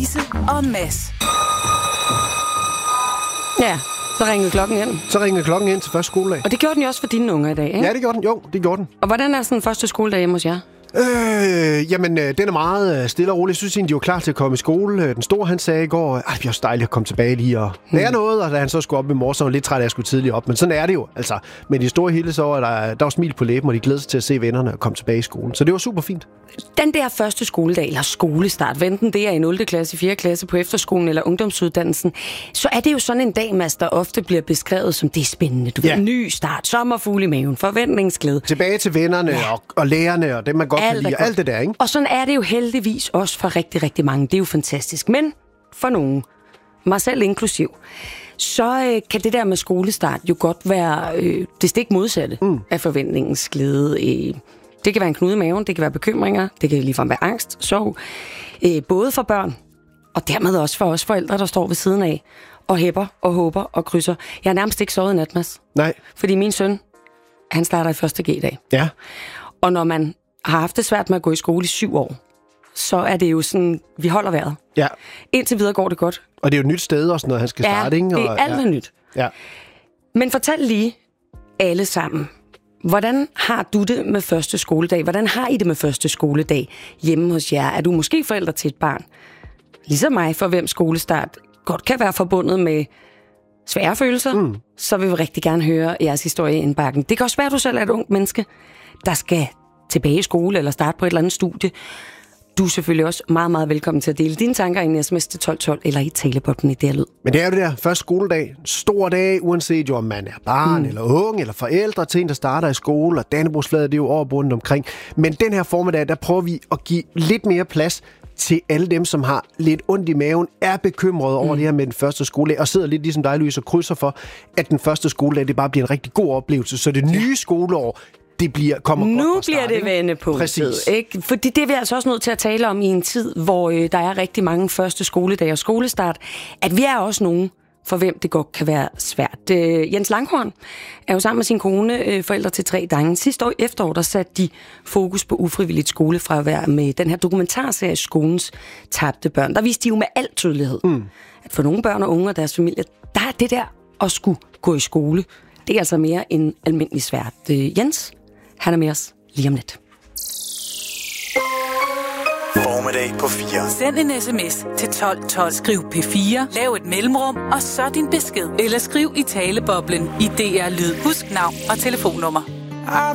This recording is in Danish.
Louise og Mads. Ja, så ringede klokken ind. Så ringede klokken ind til første skoledag. Og det gjorde den jo også for dine unger i dag, ikke? Ja, det gjorde den. Jo, det gjorde den. Og hvordan er sådan første skoledag hjemme hos jer? Jamen, den er meget stille og rolig. Jeg synes egentlig, de var klar til at komme i skole. Den store, han sagde i går, det bliver også dejligt at komme tilbage lige og lære noget. Og da han så skulle op i morgen, så var han lidt træt af, at jeg skulle tidligt op. Men sådan er det jo. Altså, men de store hele, så var der var smil på læben, og de glædede sig til at se vennerne og komme tilbage i skolen. Så det var super fint. Den der første skoledag, eller skolestart, enten det er i 0. klasse, i 4. klasse på efterskolen eller ungdomsuddannelsen, så er det jo sådan en dag, Mads, der ofte bliver beskrevet som det er spændende. Du ved, ny start, sommerfugle i maven, forventningsglæde. Tilbage til vennerne og lærerne og dem, man godt kan lide. Alt det der, ikke? Og sådan er det jo heldigvis også for rigtig, rigtig mange. Det er jo fantastisk. Men for nogen, mig selv inklusiv, så kan det der med skolestart jo godt være det stik modsatte af forventningens glæde. Det kan være en knude i maven, det kan være bekymringer, det kan ligefrem være angst, sorg. Både for børn, og dermed også for os forældre, der står ved siden af og hæpper og håber og krydser. Jeg har nærmest ikke sovet i nat, Mads. Nej. Fordi min søn, han starter i første G-dag. Ja. Og når man har haft det svært med at gå i skole i 7 år, så er det jo sådan, vi holder vejret. Ja. Indtil videre går det godt. Og det er jo et nyt sted også, når han skal starte, ikke? Det er alt nyt. Ja. Men fortæl lige alle sammen, hvordan har du det med første skoledag? Hvordan har I det med første skoledag hjemme hos jer? Er du måske forælder til et barn, ligesom mig, for hvem skolestart godt kan være forbundet med svære følelser, så vil vi rigtig gerne høre jeres historie i indbakken. Det kan også være, at du selv er et ungt menneske, der skal tilbage i skole eller starte på et eller andet studie. Du er selvfølgelig også meget, meget velkommen til at dele dine tanker i en sms til 1212 eller i talebobben i det her lyd. Men det er jo det der første skoledag. Stor dag, uanset jo om man er barn eller ung eller forældre til en, der starter i skole, og Dannebrogsflaget, det er jo overbundet omkring. Men den her formiddag, der prøver vi at give lidt mere plads til alle dem, som har lidt ondt i maven, er bekymrede over det her med den første skoledag, og sidder lidt ligesom dig, Louise, og krydser for, at den første skoledag, det bare bliver en rigtig god oplevelse. Så det nye skoleår, kommer nu godt bliver start, det vendepunktet, ikke? Fordi det er vi altså også nødt til at tale om i en tid, hvor der er rigtig mange første skoledage og skolestart, at vi er også nogen, for hvem det godt kan være svært. Jens Langhorn er jo sammen med sin kone forældre til 3 drenge. Sidste år efterår, der satte de fokus på ufrivilligt skolefravær med den her dokumentarserie Skolens tabte børn. Der viste de jo med al tydelighed, at for nogle børn og unge og deres familie, der er det der at skulle gå i skole, det er altså mere end almindeligt svært. Jens, han er med os lige om lidt. Formiddag på 4. Send en sms til 1212. Skriv P4, lav et mellemrum, og så din besked. Eller skriv i taleboblen i DR Lyd. Husk navn og telefonnummer.